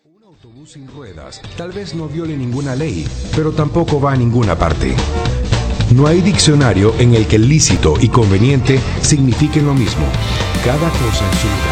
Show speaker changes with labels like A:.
A: Un autobús sin ruedas tal vez no viole ninguna ley, pero tampoco va a ninguna parte. No hay diccionario en el que lícito y conveniente signifiquen lo mismo. Cada cosa en su lugar.